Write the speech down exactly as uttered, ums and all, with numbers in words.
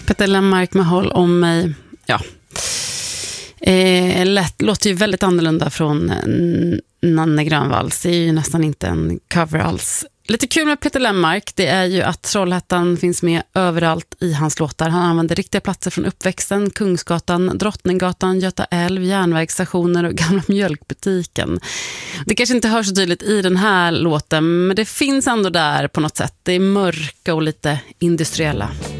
Peter Lemark med Håll om mig. Ja. Eh, lätt, låter ju väldigt annorlunda från Nanne Grönvalls. Det är ju nästan inte en cover alls. Lite kul med Peter Lemark, det är ju att Trollhättan finns med överallt i hans låtar. Han använder riktiga platser från uppväxten, Kungsgatan, Drottninggatan, Göta älv, järnvägsstationer och gamla mjölkbutiken. Det kanske inte hörs så tydligt i den här låten, men det finns ändå där på något sätt. Det är mörka och lite industriella.